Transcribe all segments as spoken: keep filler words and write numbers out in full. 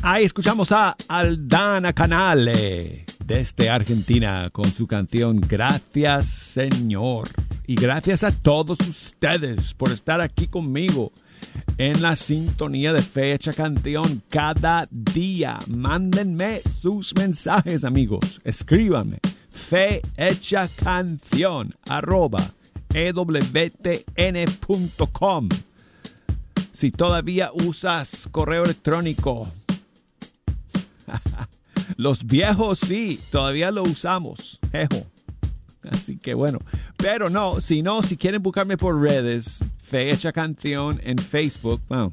Ahí escuchamos a Aldana Canale desde Argentina con su canción Gracias Señor. Y gracias a todos ustedes por estar aquí conmigo en la sintonía de Fecha Canción cada día. Mándenme sus mensajes, amigos. Escríbanme. Fecha Canción arroba e w t n punto com. Si todavía usas correo electrónico, los viejos sí, todavía lo usamos, jejo. Así que bueno, pero no, si no, si quieren buscarme por redes, Fecha Canción en Facebook, bueno,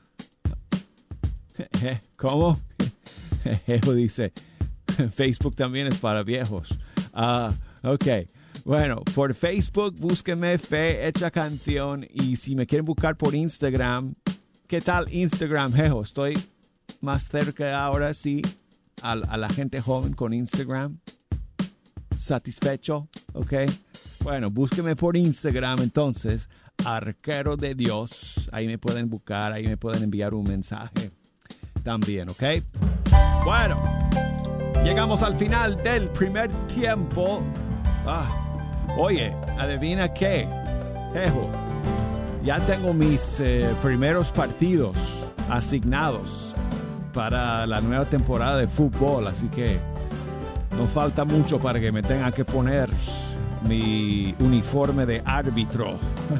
¿cómo? Jejo dice, Facebook también es para viejos. Ah, uh, ok. Bueno, por Facebook, búsquenme Fecha Canción. Y si me quieren buscar por Instagram, ¿qué tal Instagram, jejo? Estoy más cerca ahora, sí, a, a la gente joven con Instagram. Satisfecho, ¿ok? Bueno, búsquenme por Instagram, entonces, Arquero de Dios. Ahí me pueden buscar, ahí me pueden enviar un mensaje también, ¿ok? Bueno, llegamos al final del primer tiempo. Ah, oye, adivina qué, jejo. Ya tengo mis eh, primeros partidos asignados para la nueva temporada de fútbol, así que no falta mucho para que me tenga que poner mi uniforme de árbitro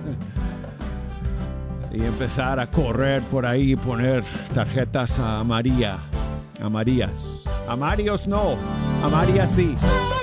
y empezar a correr por ahí y poner tarjetas amarillas. Amarillas. Amarillos no, amarillas sí.